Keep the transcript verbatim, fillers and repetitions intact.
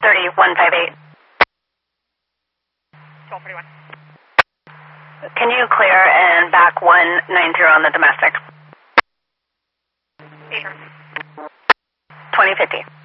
thirty, one five eight. twelve forty-one. Can you clear and back one nine zero on the domestic? eight. twenty fifty.